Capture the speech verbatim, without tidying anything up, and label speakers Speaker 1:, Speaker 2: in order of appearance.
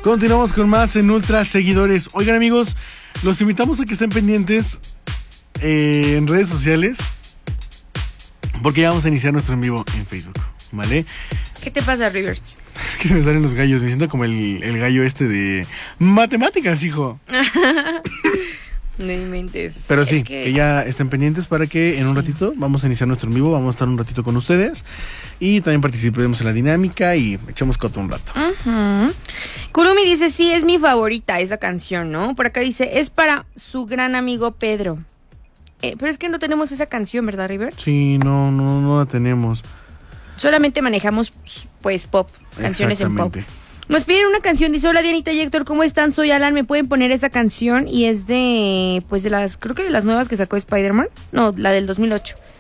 Speaker 1: Continuamos con más en Ultra Seguidores. Oigan, amigos, los invitamos a que estén pendientes eh, en redes sociales, porque ya vamos a iniciar nuestro en vivo en Facebook, ¿vale?
Speaker 2: ¿Qué te pasa, Rivers?
Speaker 1: Es que se me salen los gallos, me siento como el, el gallo este de matemáticas, hijo.
Speaker 2: No inventes.
Speaker 1: Pero sí,
Speaker 2: es que...
Speaker 1: que ya estén pendientes para que en un ratito vamos a iniciar nuestro en vivo, vamos a estar un ratito con ustedes y también participemos en la dinámica y echamos coto un rato.
Speaker 2: Uh-huh. Kurumi dice, sí, es mi favorita esa canción, ¿no? Por acá dice, es para su gran amigo Pedro. Eh, pero es que no tenemos esa canción, ¿verdad, Rivers?
Speaker 1: Sí, no, no, no la tenemos.
Speaker 2: Solamente manejamos, pues, pop, canciones en pop.
Speaker 1: Exactamente.
Speaker 2: Nos piden una canción, dice, hola Dianita y Héctor, ¿cómo están? Soy Alan, ¿me pueden poner esa canción? Y es de, pues de las, creo que de las nuevas que sacó Spider-Man. No, la del dos mil ocho.